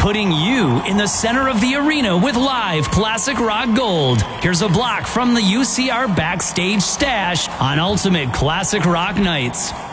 putting you in the center of the arena with live classic rock gold. Here's a block from the UCR Backstage Stash on Ultimate Classic Rock Nights.